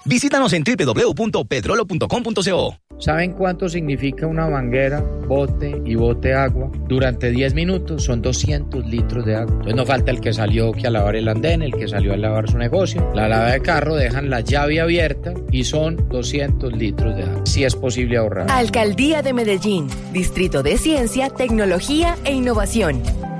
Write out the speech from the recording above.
Visítanos en www.petrolo.com.co. ¿Saben cuánto significa una manguera, bote y bote agua? Durante 10 minutos son 200 litros de agua. Entonces no falta el que salió a lavar el andén, el que salió a lavar su negocio. La lavada de carro dejan la llave abierta y son 200 litros de agua. Sí es posible ahorrar. Alcaldía de Medellín, Distrito de Ciencia, Tecnología e Innovación.